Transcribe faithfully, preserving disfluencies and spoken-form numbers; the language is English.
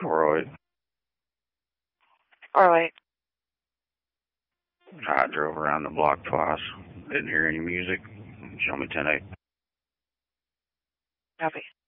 four oh eight. four oh eight. I drove around the block twice. Didn't hear any music. Show me ten eight. Copy.